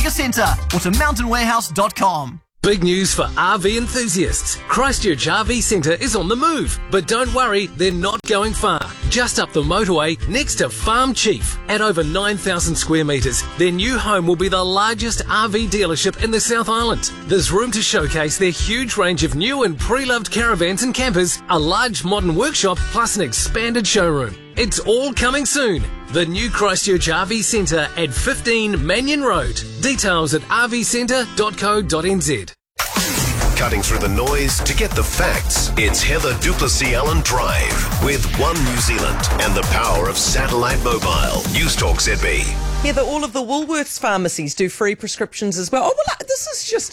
Omega Centre or to mountainwarehouse.com. Big news for RV enthusiasts. Christchurch RV Centre is on the move. But don't worry, they're not going far. Just up the motorway, next to Farm Chief. At over 9,000 square metres, their new home will be the largest RV dealership in the South Island. There's room to showcase their huge range of new and pre-loved caravans and campers, a large modern workshop, plus an expanded showroom. It's all coming soon. The new Christchurch RV Centre at 15 Mannion Road. Details at rvcentre.co.nz. Cutting through the noise to get the facts. It's Heather Duplessis Allen Drive with One New Zealand and the power of satellite mobile. News Talk ZB. Heather, all of the Woolworths pharmacies do free prescriptions as well. Oh, well, this is just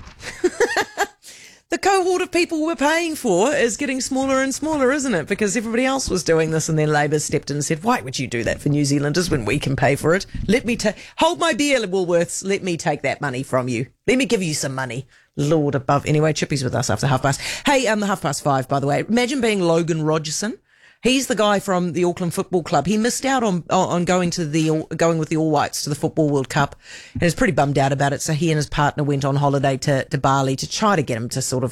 the cohort of people we're paying for is getting smaller and smaller, isn't it? Because everybody else was doing this and then Labor stepped in and said, why would you do that for New Zealanders when we can pay for it? Let me hold my beer, Woolworths. Let me take that money from you. Let me give you some money. Lord above. Anyway, Chippy's with us after 5:30. Hey, the 5:30, by the way. Imagine being Logan Rogerson. He's the guy from the Auckland Football Club. He missed out on going with the All Whites to the Football World Cup and is pretty bummed out about it. So he and his partner went on holiday to Bali to try to get him to sort of,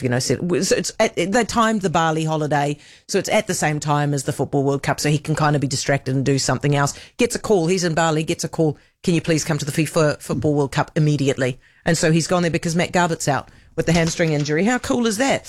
they timed the Bali holiday. So it's at the same time as the Football World Cup. So he can kind of be distracted and do something else. Gets a call. He's in Bali, gets a call. Can you please come to the FIFA Football World Cup immediately? And so he's gone there because Matt Garbutt's out with the hamstring injury. How cool is that?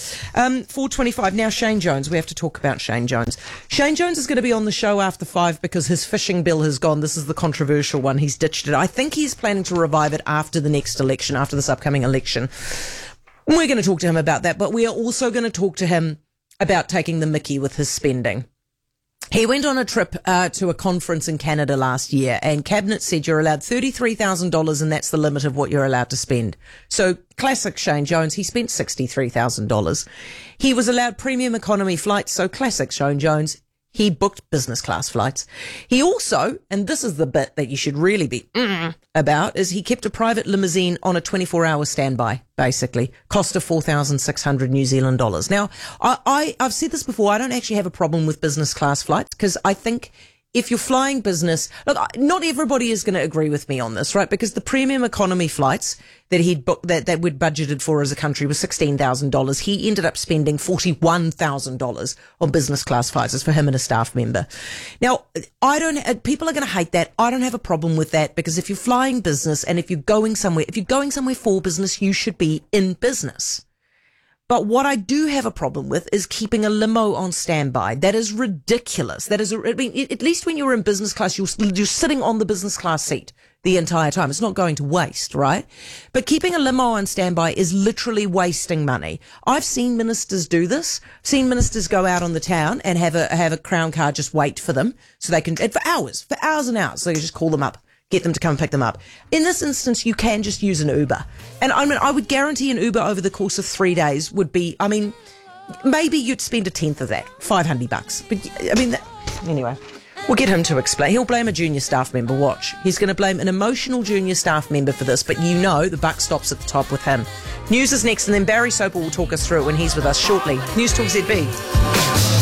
4:25. Now Shane Jones. We have to talk about Shane Jones. Shane Jones is going to be on the show after 5 because his fishing bill has gone. This is the controversial one. He's ditched it. I think he's planning to revive it after the next election, after this upcoming election. We're going to talk to him about that, but we are also going to talk to him about taking the mickey with his spending. He went on a trip to a conference in Canada last year, and Cabinet said you're allowed $33,000 and that's the limit of what you're allowed to spend. So classic Shane Jones, he spent $63,000. He was allowed premium economy flights, so classic Shane Jones, he booked business class flights. He also, and this is the bit that you should really be about, is he kept a private limousine on a 24-hour standby, basically. Cost of 4,600 New Zealand dollars. Now, I've said this before, I don't actually have a problem with business class flights because I think if you're flying business, look, not everybody is going to agree with me on this, right? Because the premium economy flights that he'd booked, that we'd budgeted for as a country was $16,000. He ended up spending $41,000 on business class flights. It's for him and a staff member. Now, people are going to hate that. I don't have a problem with that because if you're flying business and if you're going somewhere for business, you should be in business. But what I do have a problem with is keeping a limo on standby. That is ridiculous. At least when you're in business class, you're sitting on the business class seat the entire time. It's not going to waste, right? But keeping a limo on standby is literally wasting money. I've seen ministers do this. Seen ministers go out on the town and have a Crown car just wait for them so they can, for hours and hours. So you just call them up. Get them to come pick them up. In this instance, you can just use an Uber. And I would guarantee an Uber over the course of 3 days would be, maybe you'd spend a tenth of that, $500. But, anyway, we'll get him to explain. He'll blame a junior staff member, watch. He's going to blame an emotional junior staff member for this, but the buck stops at the top with him. News is next, and then Barry Soper will talk us through it when he's with us shortly. News Talk ZB.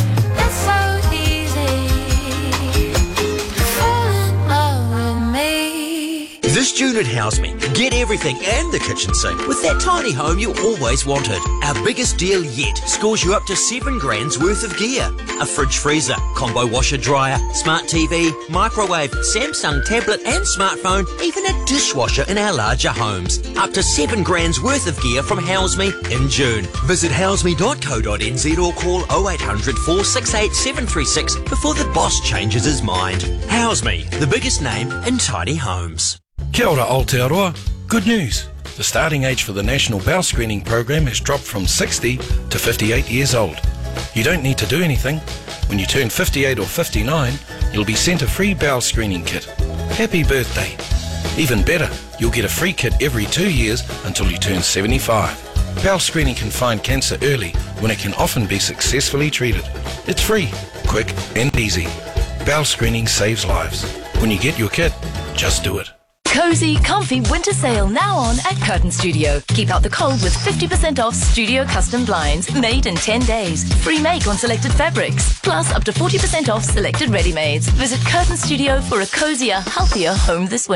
This June at House Me, get everything and the kitchen sink with that tiny home you always wanted. Our biggest deal yet scores you up to $7,000 worth of gear. A fridge freezer, combo washer dryer, smart TV, microwave, Samsung tablet and smartphone, even a dishwasher in our larger homes. Up to $7,000 worth of gear from House Me in June. Visit houseme.co.nz or call 0800 468 736 before the boss changes his mind. House Me, the biggest name in tiny homes. Kia ora Aotearoa. Good news. The starting age for the National Bowel Screening Program has dropped from 60 to 58 years old. You don't need to do anything. When you turn 58 or 59, you'll be sent a free bowel screening kit. Happy birthday. Even better, you'll get a free kit every 2 years until you turn 75. Bowel screening can find cancer early when it can often be successfully treated. It's free, quick and easy. Bowel screening saves lives. When you get your kit, just do it. Cozy, comfy winter sale now on at Curtain Studio. Keep out the cold with 50% off studio custom blinds made in 10 days. Free make on selected fabrics. Plus up to 40% off selected ready-mades. Visit Curtain Studio for a cozier, healthier home this winter.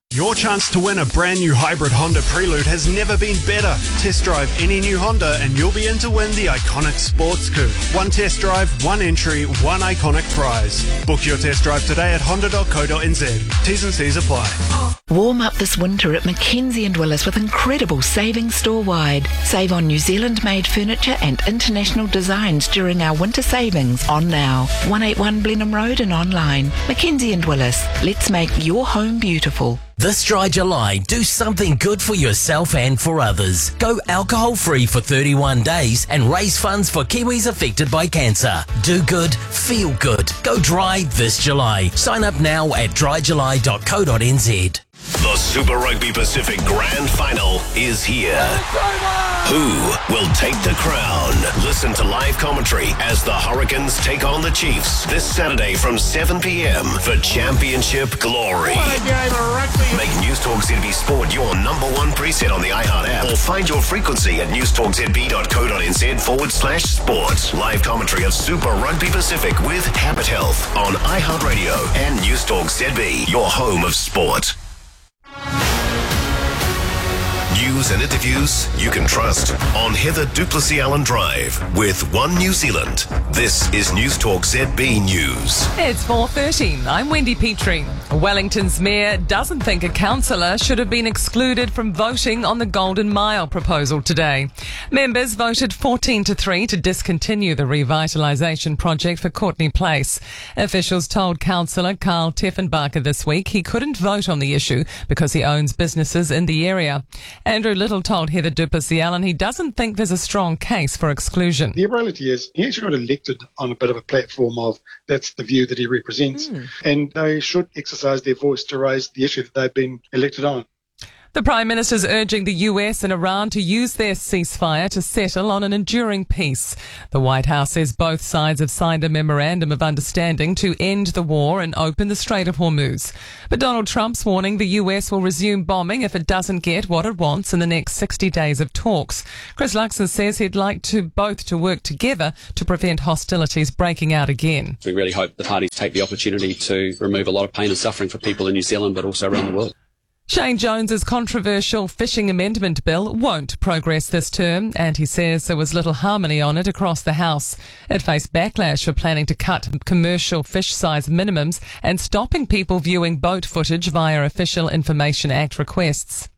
Your chance to win a brand new hybrid Honda Prelude has never been better. Test drive any new Honda and you'll be in to win the iconic sports coupe. One test drive, one entry, one iconic prize. Book your test drive today at honda.co.nz. T's and C's apply. Warm up this winter at Mackenzie & Willis with incredible savings store-wide. Save on New Zealand-made furniture and international designs during our winter savings on now. 181 Blenheim Road and online. Mackenzie & Willis. Let's make your home beautiful. This dry July, do something good for yourself and for others. Go alcohol-free for 31 days and raise funds for Kiwis affected by cancer. Do good, feel good. Go dry this July. Sign up now at dryjuly.co.nz. The Super Rugby Pacific Grand Final is here. Who will take the crown? Listen to live commentary as the Hurricanes take on the Chiefs this Saturday from 7 p.m. for championship glory. What a game of rugby. Make News Talk ZB Sport your number one preset on the iHeart app or find your frequency at newstalkzb.co.nz/sport. Live commentary of Super Rugby Pacific with Habit Health on iHeartRadio and News Talk ZB, your home of sport. News and interviews you can trust on Heather Duplessis Allen Drive with One New Zealand. This is News Talk ZB News. It's 4:30. I'm Wendy Petrie. Wellington's mayor doesn't think a councillor should have been excluded from voting on the Golden Mile proposal today. Members voted 14-3 to discontinue the revitalisation project for Courtney Place. Officials told councillor Carl Teffenbacher this week he couldn't vote on the issue because he owns businesses in the area. Andrew Little told Heather Duplessis Allen he doesn't think there's a strong case for exclusion. The reality is he actually got elected on a bit of a platform of that's the view that he represents, and they should exercise their voice to raise the issue that they've been elected on. The Prime Minister's urging the US and Iran to use their ceasefire to settle on an enduring peace. The White House says both sides have signed a memorandum of understanding to end the war and open the Strait of Hormuz. But Donald Trump's warning the US will resume bombing if it doesn't get what it wants in the next 60 days of talks. Chris Luxon says he'd like both to work together to prevent hostilities breaking out again. We really hope the parties take the opportunity to remove a lot of pain and suffering for people in New Zealand, but also around the world. Shane Jones's controversial fishing amendment bill won't progress this term, and he says there was little harmony on it across the House. It faced backlash for planning to cut commercial fish size minimums and stopping people viewing boat footage via Official Information Act requests.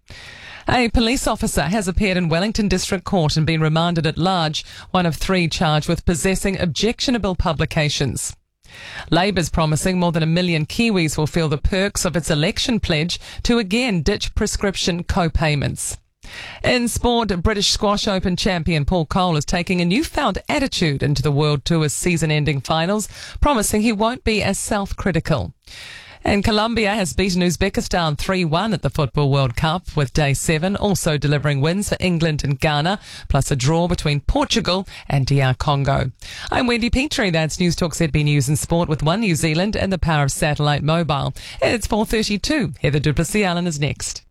A police officer has appeared in Wellington District Court and been remanded at large, one of 3 charged with possessing objectionable publications. Labour's promising more than 1 million Kiwis will feel the perks of its election pledge to again ditch prescription co-payments. In sport, British Squash Open champion Paul Cole is taking a newfound attitude into the World Tour's season-ending finals, promising he won't be as self-critical. And Colombia has beaten Uzbekistan 3-1 at the Football World Cup, with Day 7 also delivering wins for England and Ghana, plus a draw between Portugal and DR Congo. I'm Wendy Petrie. That's News Talk ZB News and Sport with One New Zealand and the power of satellite mobile. It's 4:32. Heather Duplessis Allen is next.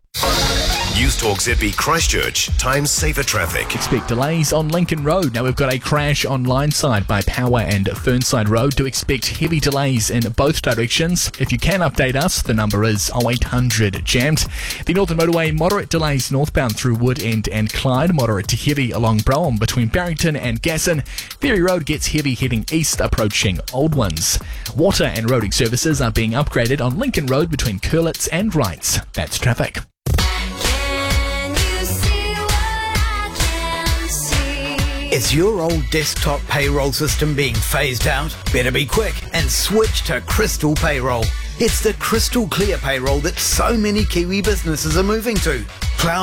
News Talk ZB Christchurch, times safer traffic. Expect delays on Lincoln Road. Now we've got a crash on Lineside by Power and Fernside Road. To expect heavy delays in both directions. If you can update us, the number is 0800 jammed. The Northern Motorway, moderate delays northbound through Wood End and Clyde. Moderate to heavy along Brougham between Barrington and Gasson. Ferry Road gets heavy heading east approaching Old Ones. Water and roading services are being upgraded on Lincoln Road between Curlitz and Wrights. That's traffic. Is your old desktop payroll system being phased out? Better be quick and switch to Crystal Payroll. It's the crystal clear payroll that so many Kiwi businesses are moving to.